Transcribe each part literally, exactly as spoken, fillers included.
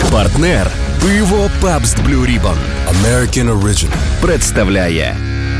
Партнер пиво Pabst Blue Ribbon American Original представляє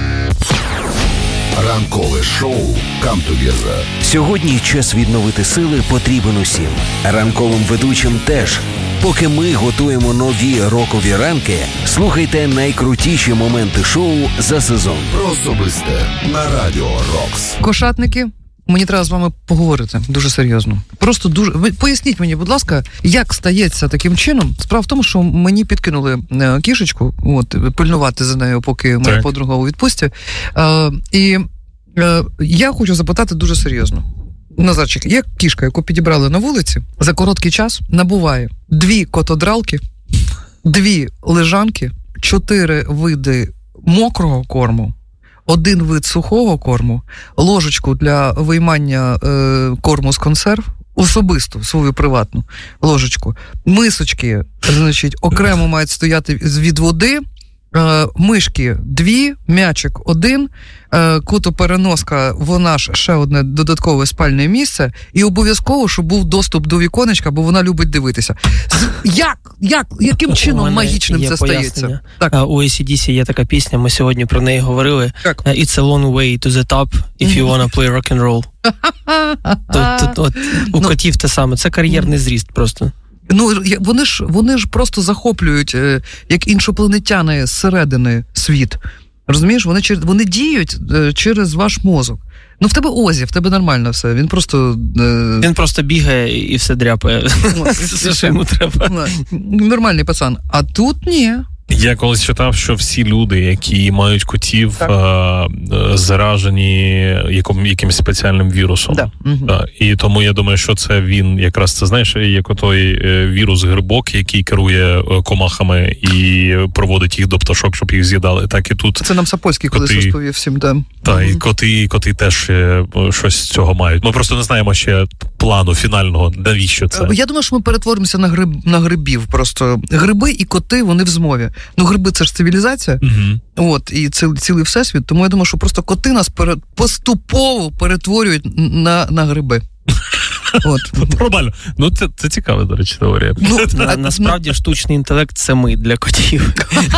ранкове шоу Come Together. Сьогодні час відновити сили потрібен усім. Ранковим ведучим теж. Поки ми готуємо нові рокові ранки, слухайте найкрутіші моменти шоу за сезон. Про особисте на Радіо Рокс. Кошатники, мені треба з вами поговорити дуже серйозно. Просто дуже... Ви поясніть мені, будь ласка, як стається таким чином? Справа в тому, що мені підкинули кішечку, от, пильнувати за нею, поки моя так. подруга у відпустці. Е, і е, я хочу запитати дуже серйозно. Назарчик, як кішка, яку підібрали на вулиці, за короткий час набуває дві котодралки, дві лежанки, чотири види мокрого корму, один вид сухого корму, ложечку для виймання е, корму з консерв, особисту, свою приватну ложечку, мисочки, значить, окремо мають стояти від води, е, мишки дві, м'ячик один, е, котопереноска, вона ж ще одне додаткове спальне місце, і обов'язково, щоб був доступ до віконечка, бо вона любить дивитися. Як? Як? Яким чином магічним це стається? Так. Uh, у ей сі ді сі є така пісня, ми сьогодні про неї говорили. Так. Uh, It's a long way to the top if you wanna play rock and roll. Тут, тут, от, у ну, котів те саме. Це кар'єрний зріст просто. Ну, вони ж, вони ж просто захоплюють, як іншопланетяни зсередини світ. Розумієш? Вони, вони діють через ваш мозок. Ну, в тебе Озі, в тебе нормально все. Він просто... Е... Він просто бігає і все дряпає. Все, що йому треба. Нормальний пацан. А тут ні. Я колись читав, що всі люди, які мають котів, а, заражені яким, якимось спеціальним вірусом. Да. Да. І тому я думаю, що це він якраз, це знаєш, як отой вірус грибок, який керує комахами і проводить їх до пташок, щоб їх з'їдали. Так і тут. Це нам Сапольський колись розповів всім, да. Так, угу. І коти, коти теж щось з цього мають. Ми просто не знаємо ще плану фінального, навіщо це. Я думаю, що ми перетворимося на гриб, на грибів. Просто гриби і коти, вони в змові. Ну, гриби – це ж цивілізація, угу. От, і ці, цілий всесвіт, тому я думаю, що просто коти нас пере, поступово перетворюють на, на гриби. От. Нормально. Ну, це, це цікава, до речі, теорія. Ну, на, насправді, штучний інтелект – це ми для котів.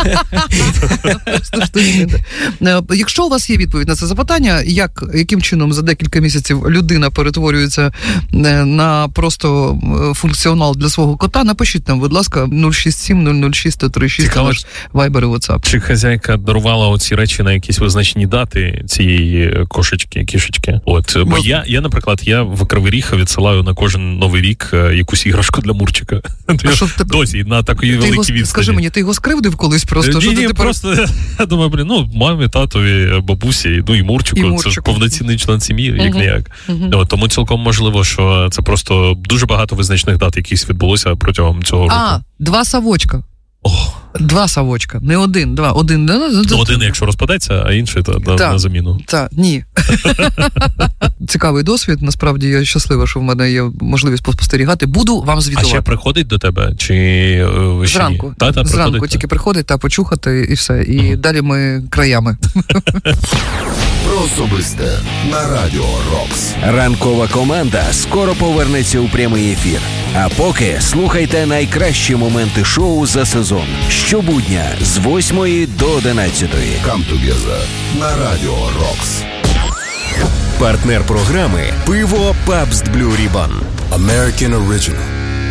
Якщо у вас є відповідь на це запитання, як, яким чином за декілька місяців людина перетворюється на просто функціонал для свого кота, напишіть нам, будь ласка, нуль шість сім нуль нуль шість сто тридцять шість, наш Viber і WhatsApp. Чи хазяйка дарувала оці речі на якісь визначені дати цієї кошечки, кішечки? От, бо ну, я, я, наприклад, я в Кривий Ріг відсилаю на кожен новий рік якусь іграшку для Мурчика. Досі, на такої великій відстані. Скажи мені, ти його скривдив колись просто? Ні, що ні, ти просто, тепер... я думаю, блін, ну, мамі, татові, бабусі, ну і Мурчику, і Мурчику. Це ж повноцінний член сім'ї, як не як. Uh-huh. Тому цілком можливо, що це просто дуже багато визначних дат, якісь відбулося протягом цього року. А, два совочка. Ох. Два совочка, не один, два. Один, ну, один, якщо розпадеться, а інший та, на, та, на заміну. Так, ні. Цікавий досвід, насправді я щаслива, що в мене є можливість поспостерігати. Буду вам звітувати. А ще приходить до тебе? Чи е, зранку, та, та, зранку приходить, тільки та. приходить та почухати і все. І uh-huh. далі ми краями. Про особисте на Радіо Рокс. Ранкова команда скоро повернеться у прямий ефір. А поки слухайте найкращі моменти шоу за сезон. Щобудня з восьмої до одинадцятої. Come Together на Радіо Рокс. Партнер програми пиво Pabst Blue Ribbon American Original.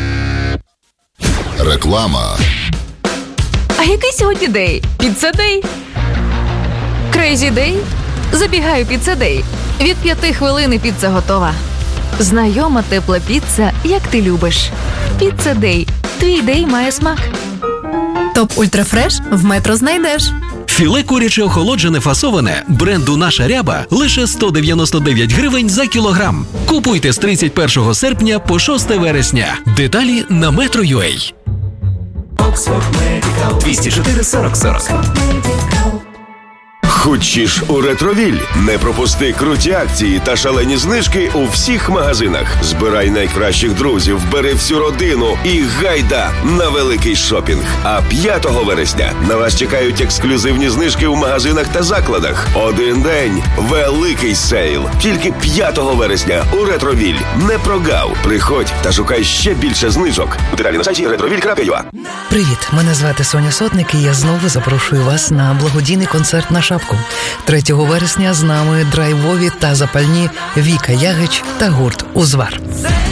Реклама. А який сьогодні день? Піцца Дей? Крейзі Дей? Забігаю Піцца Дей. Від п'яти хвилин піца готова. Знайома тепла піца, як ти любиш. Піцца Дей. Твій дей має смак. Топ Ультрафреш в Метро знайдеш. Філе куряче охолоджене фасоване бренду «Наша ряба» лише сто дев'яносто дев'ять гривень за кілограм. Купуйте з тридцять першого серпня по шосте вересня. Деталі на метро крапка ю а. двісті чотири сорок сорок. Хочеш у Ретровіль? Не пропусти круті акції та шалені знижки у всіх магазинах. Збирай найкращих друзів, бери всю родину і гайда на великий шопінг. А п'ятого вересня на вас чекають ексклюзивні знижки у магазинах та закладах. Один день – великий сейл. Тільки п'ятого вересня у Ретровіль. Не прогав. Приходь та шукай ще більше знижок. Деталі на сайті ретровіль крапка ю а. Привіт, мене звати Соня Сотник, і я знову запрошую вас на благодійний концерт на шапку. третього вересня з нами драйвові та запальні Віка Ягич та гурт «Узвар».